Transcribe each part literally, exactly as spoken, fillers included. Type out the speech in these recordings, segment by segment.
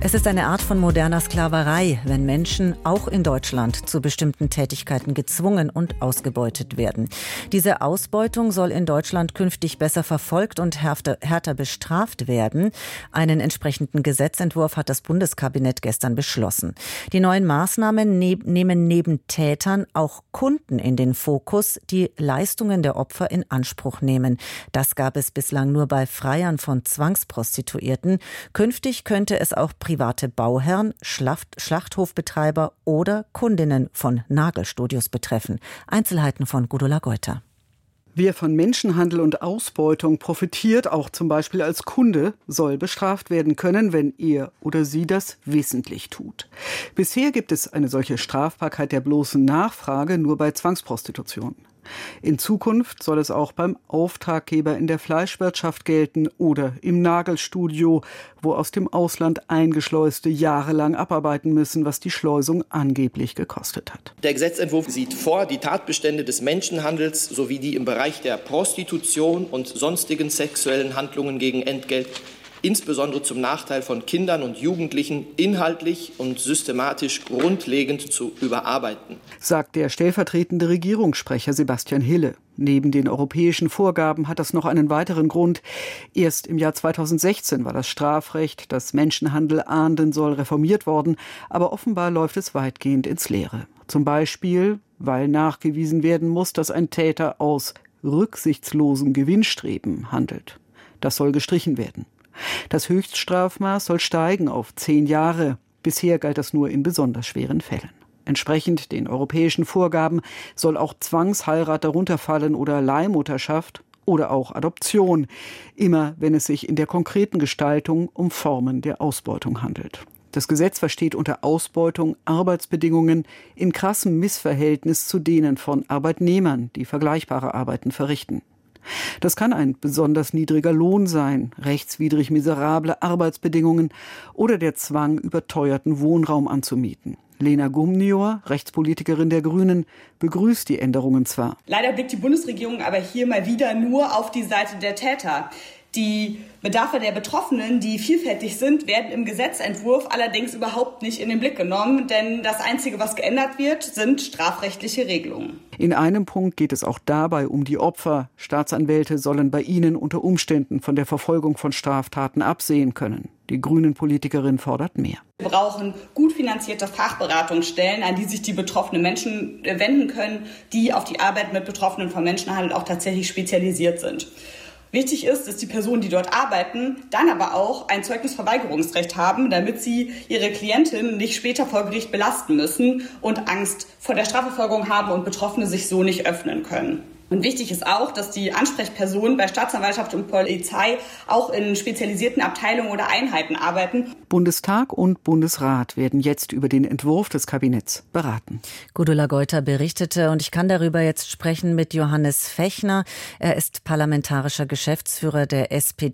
Es ist eine Art von moderner Sklaverei, wenn Menschen auch in Deutschland zu bestimmten Tätigkeiten gezwungen und ausgebeutet werden. Diese Ausbeutung soll in Deutschland künftig besser verfolgt und härter, härter bestraft werden. Einen entsprechenden Gesetzentwurf hat das Bundeskabinett gestern beschlossen. Die neuen Maßnahmen ne- nehmen neben Tätern auch Kunden in den Fokus, die Leistungen der Opfer in Anspruch nehmen. Das gab es bislang nur bei Freiern von Zwangsprostituierten. Künftig könnte es auch private Bauherren, Schlacht, Schlachthofbetreiber oder Kundinnen von Nagelstudios betreffen. Einzelheiten von Gudula Geuter. Wer von Menschenhandel und Ausbeutung profitiert, auch zum Beispiel als Kunde, soll bestraft werden können, wenn er oder sie das wissentlich tut. Bisher gibt es eine solche Strafbarkeit der bloßen Nachfrage nur bei Zwangsprostitution. In Zukunft soll es auch beim Auftraggeber in der Fleischwirtschaft gelten oder im Nagelstudio, wo aus dem Ausland Eingeschleuste jahrelang abarbeiten müssen, was die Schleusung angeblich gekostet hat. Der Gesetzentwurf sieht vor, die Tatbestände des Menschenhandels sowie die im Bereich der Prostitution und sonstigen sexuellen Handlungen gegen Entgelt insbesondere zum Nachteil von Kindern und Jugendlichen inhaltlich und systematisch grundlegend zu überarbeiten, sagt der stellvertretende Regierungssprecher Sebastian Hille. Neben den europäischen Vorgaben hat das noch einen weiteren Grund. Erst im Jahr zweitausendsechzehn war das Strafrecht, das Menschenhandel ahnden soll, reformiert worden, aber offenbar läuft es weitgehend ins Leere. Zum Beispiel, weil nachgewiesen werden muss, dass ein Täter aus rücksichtslosem Gewinnstreben handelt. Das soll gestrichen werden. Das Höchststrafmaß soll steigen auf zehn Jahre. Bisher galt das nur in besonders schweren Fällen. Entsprechend den europäischen Vorgaben soll auch Zwangsheirat darunter fallen oder Leihmutterschaft oder auch Adoption. Immer wenn es sich in der konkreten Gestaltung um Formen der Ausbeutung handelt. Das Gesetz versteht unter Ausbeutung Arbeitsbedingungen in krassem Missverhältnis zu denen von Arbeitnehmern, die vergleichbare Arbeiten verrichten. Das kann ein besonders niedriger Lohn sein, rechtswidrig miserable Arbeitsbedingungen oder der Zwang, überteuerten Wohnraum anzumieten. Lena Gumnior, Rechtspolitikerin der Grünen, begrüßt die Änderungen zwar. Leider blickt die Bundesregierung aber hier mal wieder nur auf die Seite der Täter. Die Bedarfe der Betroffenen, die vielfältig sind, werden im Gesetzentwurf allerdings überhaupt nicht in den Blick genommen, denn das Einzige, was geändert wird, sind strafrechtliche Regelungen. In einem Punkt geht es auch dabei um die Opfer. Staatsanwälte sollen bei ihnen unter Umständen von der Verfolgung von Straftaten absehen können. Die Grünen-Politikerin fordert mehr. Wir brauchen gut finanzierte Fachberatungsstellen, an die sich die betroffenen Menschen wenden können, die auf die Arbeit mit Betroffenen von Menschenhandel auch tatsächlich spezialisiert sind. Wichtig ist, dass die Personen, die dort arbeiten, dann aber auch ein Zeugnisverweigerungsrecht haben, damit sie ihre Klientin nicht später vor Gericht belasten müssen und Angst vor der Strafverfolgung haben und Betroffene sich so nicht öffnen können. Und wichtig ist auch, dass die Ansprechpersonen bei Staatsanwaltschaft und Polizei auch in spezialisierten Abteilungen oder Einheiten arbeiten. Bundestag und Bundesrat werden jetzt über den Entwurf des Kabinetts beraten. Gudula Geuter berichtete und ich kann darüber jetzt sprechen mit Johannes Fechner. Er ist parlamentarischer Geschäftsführer der S P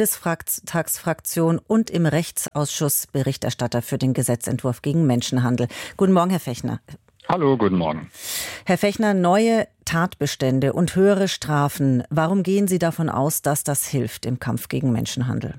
D-Bundestagsfraktion und im Rechtsausschuss Berichterstatter für den Gesetzentwurf gegen Menschenhandel. Guten Morgen, Herr Fechner. Hallo, guten Morgen. Herr Fechner, neue Tatbestände und höhere Strafen. Warum gehen Sie davon aus, dass das hilft im Kampf gegen Menschenhandel?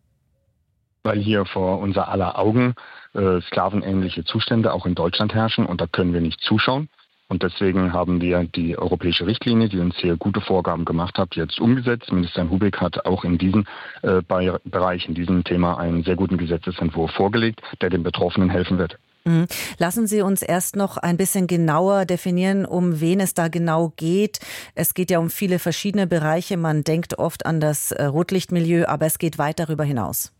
Weil hier vor unser aller Augen äh, sklavenähnliche Zustände auch in Deutschland herrschen und da können wir nicht zuschauen. Und deswegen haben wir die europäische Richtlinie, die uns sehr gute Vorgaben gemacht hat, jetzt umgesetzt. Minister Hubig hat auch in diesem äh, Bereich, in diesem Thema einen sehr guten Gesetzesentwurf vorgelegt, der den Betroffenen helfen wird. Lassen Sie uns erst noch ein bisschen genauer definieren, um wen es da genau geht. Es geht ja um viele verschiedene Bereiche. Man denkt oft an das Rotlichtmilieu, aber es geht weit darüber hinaus.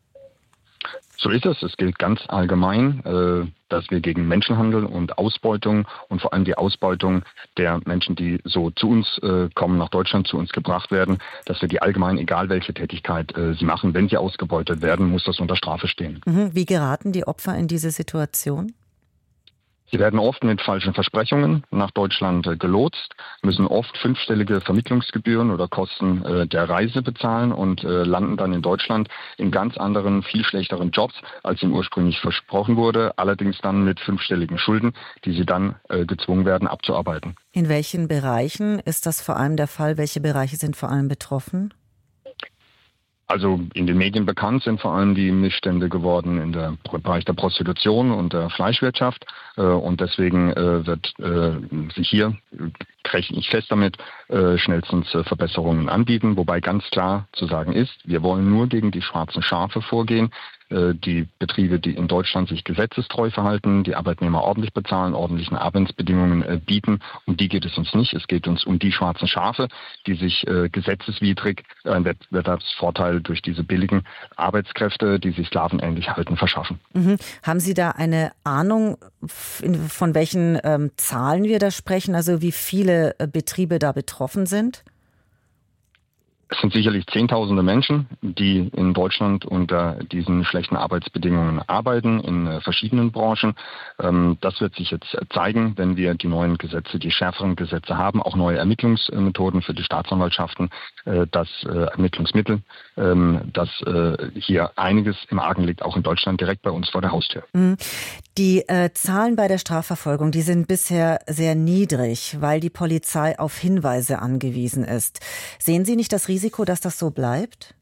So ist es. Es gilt ganz allgemein, dass wir gegen Menschenhandel und Ausbeutung und vor allem die Ausbeutung der Menschen, die so zu uns kommen, nach Deutschland zu uns gebracht werden, dass wir die allgemein, egal welche Tätigkeit sie machen, wenn sie ausgebeutet werden, muss das unter Strafe stehen. Wie geraten die Opfer in diese Situation? Sie werden oft mit falschen Versprechungen nach Deutschland äh, gelotst, müssen oft fünfstellige Vermittlungsgebühren oder Kosten äh, der Reise bezahlen und äh, landen dann in Deutschland in ganz anderen, viel schlechteren Jobs, als ihnen ursprünglich versprochen wurde, allerdings dann mit fünfstelligen Schulden, die sie dann äh, gezwungen werden abzuarbeiten. In welchen Bereichen ist das vor allem der Fall? Welche Bereiche sind vor allem betroffen? Also in den Medien bekannt sind vor allem die Missstände geworden in der Bereich der Prostitution und der Fleischwirtschaft. Und deswegen wird sich hier, rechne ich fest damit, schnellstens Verbesserungen anbieten. Wobei ganz klar zu sagen ist, wir wollen nur gegen die schwarzen Schafe vorgehen. Die Betriebe, die in Deutschland sich gesetzestreu verhalten, die Arbeitnehmer ordentlich bezahlen, ordentlichen Arbeitsbedingungen bieten, um die geht es uns nicht. Es geht uns um die schwarzen Schafe, die sich gesetzeswidrig einen Wettbewerbsvorteil durch diese billigen Arbeitskräfte, die sich sklavenähnlich halten, verschaffen. Mhm. Haben Sie da eine Ahnung, von welchen ähm, Zahlen wir da sprechen, also wie viele Betriebe da betroffen sind? Es sind sicherlich Zehntausende Menschen, die in Deutschland unter diesen schlechten Arbeitsbedingungen arbeiten, in verschiedenen Branchen. Das wird sich jetzt zeigen, wenn wir die neuen Gesetze, die schärferen Gesetze haben, auch neue Ermittlungsmethoden für die Staatsanwaltschaften, das Ermittlungsmittel, dass hier einiges im Argen liegt, auch in Deutschland direkt bei uns vor der Haustür. Die äh, Zahlen bei der Strafverfolgung, die sind bisher sehr niedrig, weil die Polizei auf Hinweise angewiesen ist. Sehen Sie nicht das Risiko, dass das so bleibt?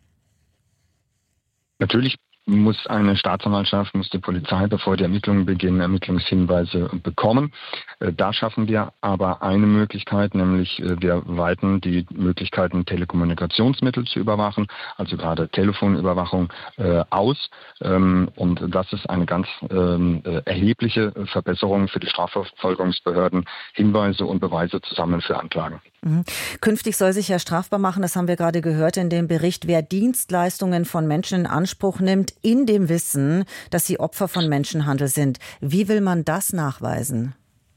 Natürlich muss eine Staatsanwaltschaft, muss die Polizei, bevor die Ermittlungen beginnen, Ermittlungshinweise bekommen. Da schaffen wir aber eine Möglichkeit, nämlich wir weiten die Möglichkeiten, Telekommunikationsmittel zu überwachen, also gerade Telefonüberwachung, äh, aus. Ähm, und das ist eine ganz ähm, erhebliche Verbesserung für die Strafverfolgungsbehörden, Hinweise und Beweise zu sammeln für Anklagen. Mhm. Künftig soll sich ja strafbar machen, das haben wir gerade gehört in dem Bericht, wer Dienstleistungen von Menschen in Anspruch nimmt, in dem Wissen, dass sie Opfer von Menschenhandel sind. Wie will man das nachweisen?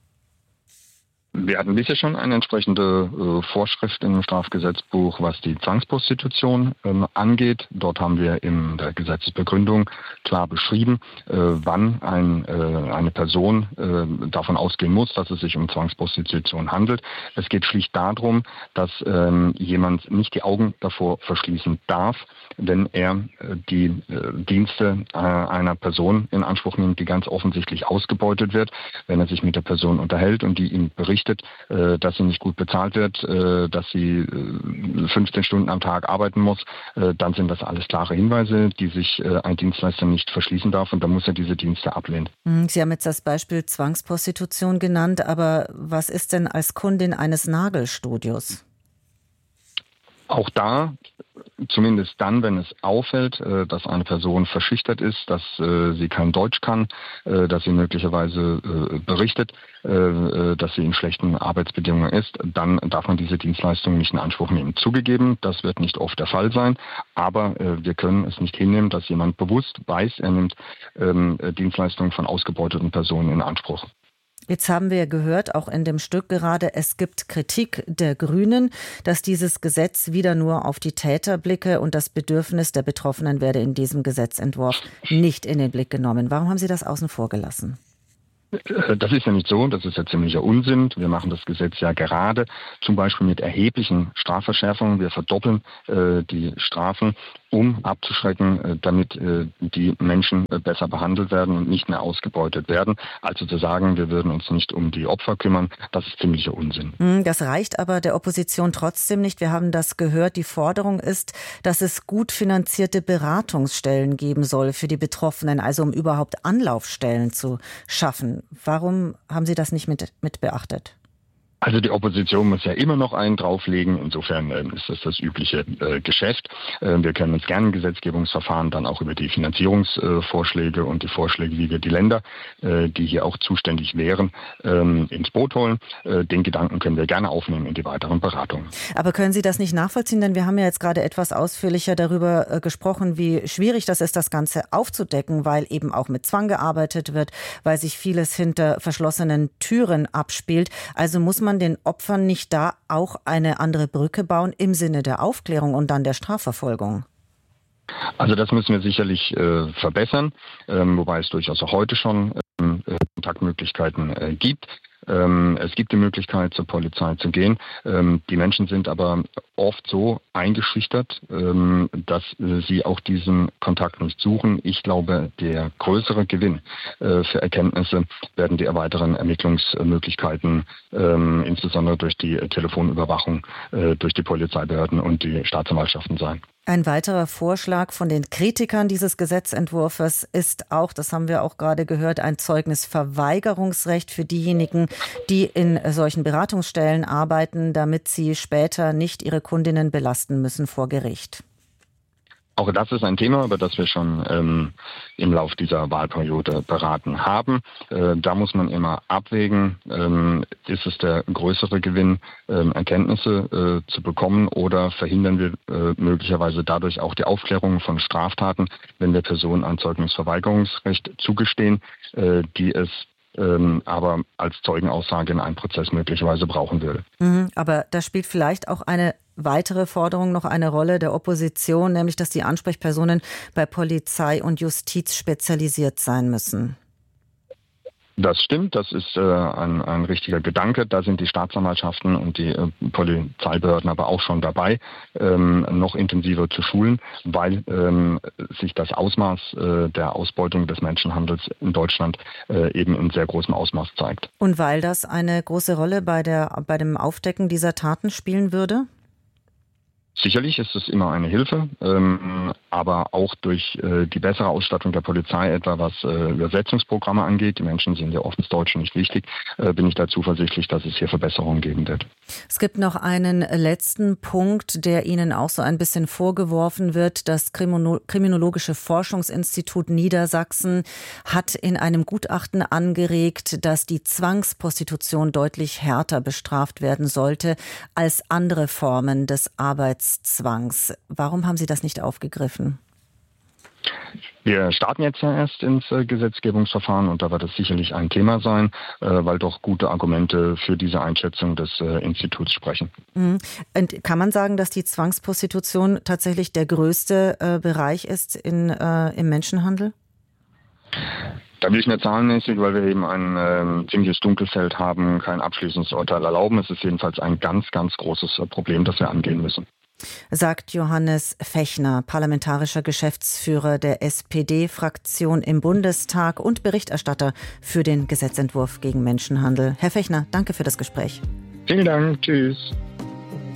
Wir hatten bisher schon eine entsprechende äh, Vorschrift im Strafgesetzbuch, was die Zwangsprostitution ähm, angeht. Dort haben wir in der Gesetzesbegründung klar beschrieben, äh, wann ein, äh, eine Person äh, davon ausgehen muss, dass es sich um Zwangsprostitution handelt. Es geht schlicht darum, dass ähm, jemand nicht die Augen davor verschließen darf, wenn er äh, die äh, Dienste äh, einer Person in Anspruch nimmt, die ganz offensichtlich ausgebeutet wird, wenn er sich mit der Person unterhält und die ihm berichtet, dass sie nicht gut bezahlt wird, dass sie fünfzehn Stunden am Tag arbeiten muss, dann sind das alles klare Hinweise, die sich ein Dienstleister nicht verschließen darf und dann muss er diese Dienste ablehnen. Sie haben jetzt das Beispiel Zwangsprostitution genannt, aber was ist denn als Kundin eines Nagelstudios? Auch da, zumindest dann, wenn es auffällt, dass eine Person verschüchtert ist, dass sie kein Deutsch kann, dass sie möglicherweise berichtet, dass sie in schlechten Arbeitsbedingungen ist, dann darf man diese Dienstleistung nicht in Anspruch nehmen. Zugegeben, das wird nicht oft der Fall sein, aber wir können es nicht hinnehmen, dass jemand bewusst weiß, er nimmt Dienstleistungen von ausgebeuteten Personen in Anspruch. Jetzt haben wir gehört, auch in dem Stück gerade, es gibt Kritik der Grünen, dass dieses Gesetz wieder nur auf die Täter blicke und das Bedürfnis der Betroffenen werde in diesem Gesetzentwurf nicht in den Blick genommen. Warum haben Sie das außen vor gelassen? Das ist ja nicht so, das ist ja ziemlicher Unsinn. Wir machen das Gesetz ja gerade zum Beispiel mit erheblichen Strafverschärfungen. Wir verdoppeln äh, die Strafen, um abzuschrecken, äh, damit äh, die Menschen äh, besser behandelt werden und nicht mehr ausgebeutet werden. Also zu sagen, wir würden uns nicht um die Opfer kümmern, das ist ziemlicher Unsinn. Das reicht aber der Opposition trotzdem nicht. Wir haben das gehört. Die Forderung ist, dass es gut finanzierte Beratungsstellen geben soll für die Betroffenen, also um überhaupt Anlaufstellen zu schaffen. Warum haben Sie das nicht mit, mit beachtet? Also die Opposition muss ja immer noch einen drauflegen. Insofern äh, ist das das übliche äh, Geschäft. Äh, wir können uns gerne im Gesetzgebungsverfahren dann auch über die Finanzierungsvorschläge äh, und die Vorschläge, wie wir die Länder, äh, die hier auch zuständig wären, äh, ins Boot holen. Äh, den Gedanken können wir gerne aufnehmen in die weiteren Beratungen. Aber können Sie das nicht nachvollziehen? Denn wir haben ja jetzt gerade etwas ausführlicher darüber äh, gesprochen, wie schwierig das ist, das Ganze aufzudecken, weil eben auch mit Zwang gearbeitet wird, weil sich vieles hinter verschlossenen Türen abspielt. Also muss man den Opfern nicht da auch eine andere Brücke bauen im Sinne der Aufklärung und dann der Strafverfolgung? Also das müssen wir sicherlich äh, verbessern, ähm, wobei es durchaus auch heute schon ähm, Kontaktmöglichkeiten äh, gibt. Ähm, es gibt die Möglichkeit, zur Polizei zu gehen. Ähm, die Menschen sind aber oft so eingeschüchtert, ähm, dass äh, sie auch diesen Kontakt nicht suchen. Ich glaube, der größere Gewinn äh, für Erkenntnisse werden die weiteren Ermittlungsmöglichkeiten, ähm, insbesondere durch die Telefonüberwachung, äh, durch die Polizeibehörden und die Staatsanwaltschaften sein. Ein weiterer Vorschlag von den Kritikern dieses Gesetzentwurfs ist auch, das haben wir auch gerade gehört, ein Zeugnisverweigerungsrecht für diejenigen, die in solchen Beratungsstellen arbeiten, damit sie später nicht ihre Kundinnen belasten müssen vor Gericht. Auch das ist ein Thema, über das wir schon ähm, im Lauf dieser Wahlperiode beraten haben. Äh, da muss man immer abwägen, ähm, ist es der größere Gewinn, ähm, Erkenntnisse äh, zu bekommen, oder verhindern wir äh, möglicherweise dadurch auch die Aufklärung von Straftaten, wenn wir Personen ein Zeugnisverweigerungsrecht zugestehen, äh, die es Ähm, aber als Zeugenaussage in einem Prozess möglicherweise brauchen würde. Mhm, aber da spielt vielleicht auch eine weitere Forderung noch eine Rolle der Opposition, nämlich dass die Ansprechpersonen bei Polizei und Justiz spezialisiert sein müssen. Das stimmt, das ist äh, ein, ein richtiger Gedanke. Da sind die Staatsanwaltschaften und die äh, Polizeibehörden aber auch schon dabei, ähm, noch intensiver zu schulen, weil ähm, sich das Ausmaß äh, der Ausbeutung des Menschenhandels in Deutschland äh, eben in sehr großem Ausmaß zeigt. Und weil das eine große Rolle bei der, bei dem Aufdecken dieser Taten spielen würde? Sicherlich ist es immer eine Hilfe, ähm, aber auch durch äh, die bessere Ausstattung der Polizei, etwa was äh, Übersetzungsprogramme angeht, die Menschen sind ja oft das Deutsche nicht wichtig, äh, bin ich da zuversichtlich, dass es hier Verbesserungen geben wird. Es gibt noch einen letzten Punkt, der Ihnen auch so ein bisschen vorgeworfen wird. Das Kriminologische Forschungsinstitut Niedersachsen hat in einem Gutachten angeregt, dass die Zwangsprostitution deutlich härter bestraft werden sollte als andere Formen des Arbeitszwangs. Warum haben Sie das nicht aufgegriffen? Wir starten jetzt ja erst ins äh, Gesetzgebungsverfahren und da wird das sicherlich ein Thema sein, äh, weil doch gute Argumente für diese Einschätzung des äh, Instituts sprechen. Mhm. Und kann man sagen, dass die Zwangsprostitution tatsächlich der größte äh, Bereich ist in, äh, im Menschenhandel? Da will ich nicht zahlenmäßig, weil wir eben ein äh, ziemliches Dunkelfeld haben, kein abschließendes Urteil erlauben. Es ist jedenfalls ein ganz, ganz großes äh, Problem, das wir angehen müssen. Sagt Johannes Fechner, parlamentarischer Geschäftsführer der S P D-Fraktion im Bundestag und Berichterstatter für den Gesetzentwurf gegen Menschenhandel. Herr Fechner, danke für das Gespräch. Vielen Dank. Tschüss.